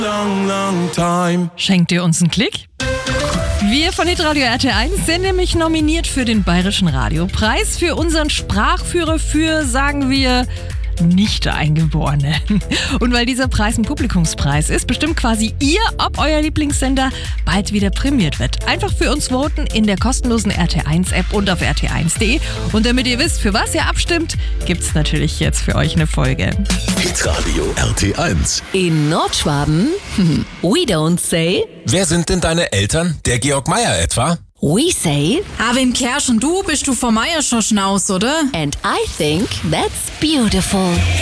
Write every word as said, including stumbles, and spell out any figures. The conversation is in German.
long, long time. Schenkt ihr uns einen Klick? Wir von Hitradio R T eins sind nämlich nominiert für den Bayerischen Radiopreis für unseren Sprachführer für, sagen wir, Nicht-Eingeborene. Und weil dieser Preis ein Publikumspreis ist, bestimmt quasi ihr, ob euer Lieblingssender bald wieder prämiert wird. Einfach für uns voten in der kostenlosen R T eins App und auf R T eins Punkt de. Und damit ihr wisst, für was ihr abstimmt, gibt's natürlich jetzt für euch eine Folge. Hitradio R T eins. In Nordschwaben, we don't say, Wer sind denn deine Eltern? Der Georg Meier etwa? we say, Arvin Kersch und du bist du vom Meier schon schnaus, oder? and I think that's beautiful.